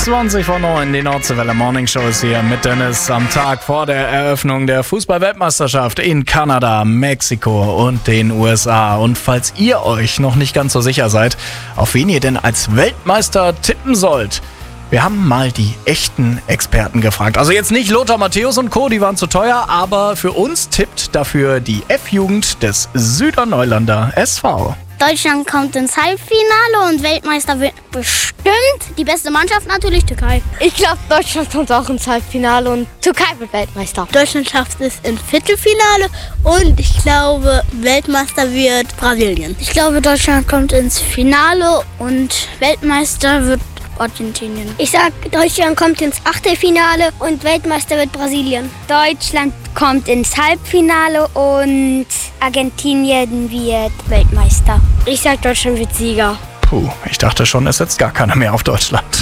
20:09, die Nordseewelle Morning Show ist hier mit Dennis am Tag vor der Eröffnung der Fußball-Weltmeisterschaft in Kanada, Mexiko und den USA. Und falls ihr euch noch nicht ganz so sicher seid, auf wen ihr denn als Weltmeister tippen sollt, wir haben mal die echten Experten gefragt. Also jetzt nicht Lothar Matthäus und Co., die waren zu teuer, aber für uns tippt dafür die F-Jugend des Süderneulander SV. Deutschland kommt ins Halbfinale und Weltmeister wird bestimmt die beste Mannschaft natürlich Türkei. Ich glaube, Deutschland kommt auch ins Halbfinale und Türkei wird Weltmeister. Deutschland schafft es ins Viertelfinale und ich glaube, Weltmeister wird Brasilien. Ich glaube, Deutschland kommt ins Finale und Weltmeister wird Argentinien. Ich sag, Deutschland kommt ins Achtelfinale und Weltmeister wird Brasilien. Deutschland kommt ins Halbfinale und Argentinien wird Weltmeister. Ich sag, Deutschland wird Sieger. Puh, ich dachte schon, es setzt gar keiner mehr auf Deutschland.